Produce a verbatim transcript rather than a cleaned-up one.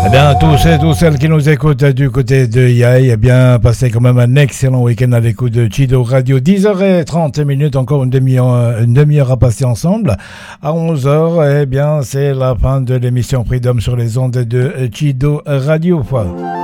Eh bien, tous et toutes celles qui nous écoutent du côté de Yaï, eh bien, passez quand même un excellent week-end à l'écoute de Chido Radio. dix heures trente minutes, encore une demi-heure, une demi-heure à passer ensemble. À onze heures, eh bien, c'est la fin de l'émission Freedom sur les ondes de Chido Radio.